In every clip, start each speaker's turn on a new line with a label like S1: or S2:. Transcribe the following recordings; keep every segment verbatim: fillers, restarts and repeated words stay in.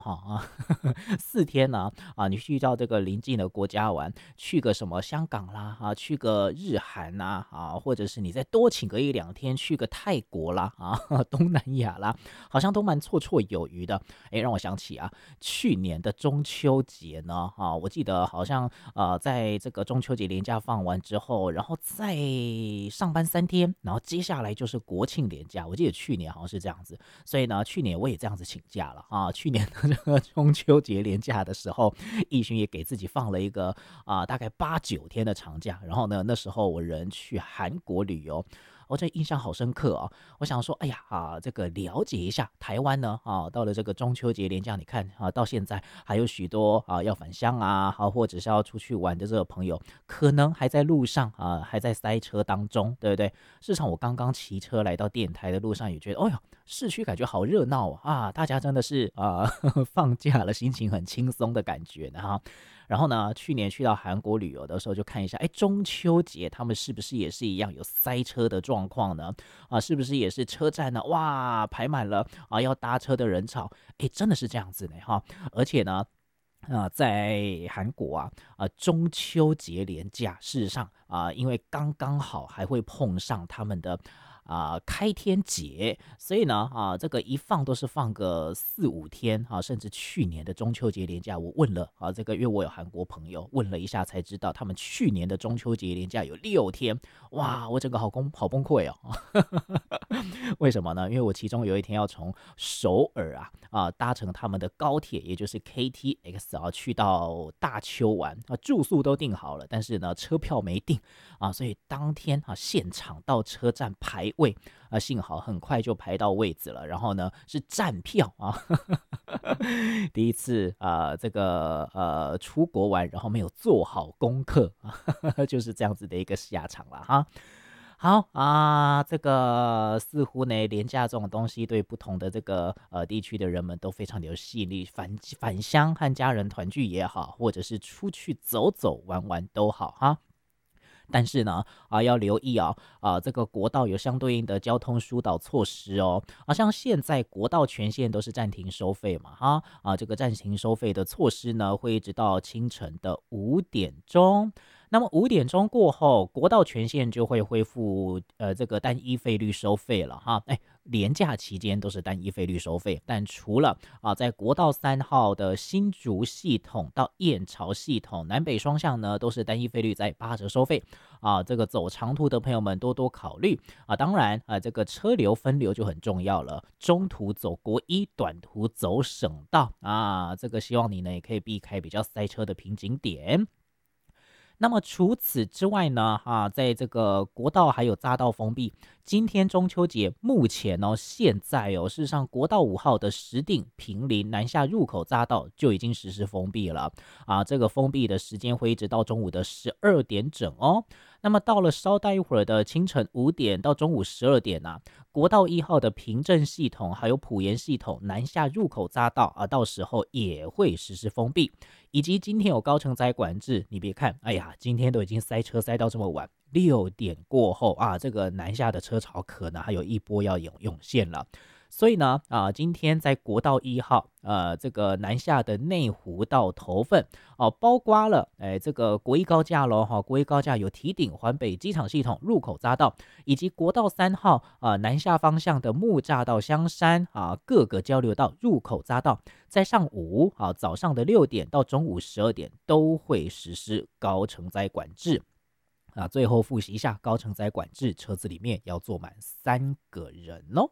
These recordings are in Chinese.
S1: 哈啊，四天呢啊，你去到这个邻近的国家玩，去个什么香港啦啊，去个日韩呐啊，或者是你再多请个一两天，去个泰国啦啊，东南亚啦，好像都蛮绰绰有余的。哎，让我想起啊，去年的中秋节呢啊，我记得好像呃，在这个中秋节连假放完之后，然后再上班三天，然后接下来就是国庆连假，我记得去年好像是这样子。所以呢，去年我也这样子请假了啊。去年的这个中秋节连假的时候，义勋也给自己放了一个啊、大概八九天的长假。然后呢，那时候我人去韩国旅游，我、这印象好深刻哦。我想说，哎呀啊，这个了解一下台湾呢啊，到了这个中秋节连假，你看啊，到现在还有许多啊要返乡啊，啊或者是要出去玩的这个朋友，可能还在路上啊，还在塞车当中，对不对？事实上，我刚刚骑车来到电台的路上，也觉得，哦哟，市区感觉好热闹啊！啊大家真的是啊、呃放假了，心情很轻松的感觉呢哈。然后呢，去年去到韩国旅游的时候，就看一下，哎，中秋节他们是不是也是一样有塞车的状况呢？啊，是不是也是车站呢？哇，排满了啊，要搭车的人潮，哎，真的是这样子呢哈。而且呢，啊、在韩国啊，啊、中秋节连假，事实上啊、因为刚刚好还会碰上他们的啊、开天节，所以呢，啊，这个一放都是放个四五天啊，甚至去年的中秋节连假，我问了啊，这个因为我有韩国朋友问了一下才知道，他们去年的中秋节连假有六天，哇，我整个好崩好崩溃哦。为什么呢？因为我其中有一天要从首尔啊啊搭乘他们的高铁，也就是 K T X 啊，去到大邱玩啊，住宿都订好了，但是呢车票没订啊，所以当天啊现场到车站排位啊，幸好很快就排到位置了，然后呢是站票啊，第一次啊这个呃出国玩，然后没有做好功课啊，就是这样子的一个下场了哈。好啊，这个似乎呢，廉价这种东西对不同的这个呃地区的人们都非常的有吸引力。返返乡和家人团聚也好，或者是出去走走玩玩都好哈。但是呢，啊，要留意啊，啊，这个国道有相对应的交通疏导措施哦。啊，像现在国道全线都是暂停收费嘛，哈，啊，这个暂停收费的措施呢，会一直到清晨的五点钟。那么五点钟过后，国道全线就会恢复呃这个单一费率收费了哈。哎，连假期间都是单一费率收费，但除了啊在国道三号的新竹系统到燕巢系统南北双向呢，都是单一费率在八折收费啊。这个走长途的朋友们多多考虑啊。当然啊，这个车流分流就很重要了，中途走国一，短途走省道啊。这个希望你呢也可以避开比较塞车的瓶颈点。那么除此之外呢，哈、啊，在这个国道还有匝道封闭。今天中秋节，目前哦，现在哦，事实上国道五号的石碇、平林南下入口匝道就已经实施封闭了啊。这个封闭的时间会一直到中午的十二点整哦。那么到了稍待一会儿的清晨五点到中午十二点啊，国道一号的平镇系统还有埔盐系统南下入口匝道啊，到时候也会实施封闭。以及今天有高承载管制，你别看，哎呀，今天都已经塞车塞到这么晚，六点过后啊，这个南下的车潮可能还有一波要涌涌现了。所以呢，啊，今天在国道一号，呃，这个南下的内湖到头份，哦、啊，包括了，哎，这个国一高架喽，哈、啊，国一高架有提顶环北机场系统入口匝道，以及国道三号，啊，南下方向的木栅到香山，啊，各个交流道入口匝道，在上午，啊，早上的六点到中午十二点都会实施高承载管制。啊，最后复习一下高承载管制，车子里面要坐满三个人哦。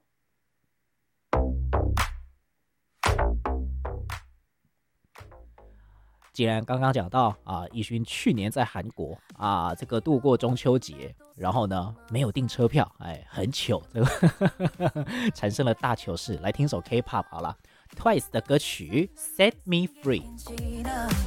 S1: 既然刚刚讲到啊，义勋去年在韩国啊，这个度过中秋节，然后呢没有订车票，哎，很糗，这个产生了大糗事。来听首 K-pop 好了，Twice 的歌曲《Set Me Free》。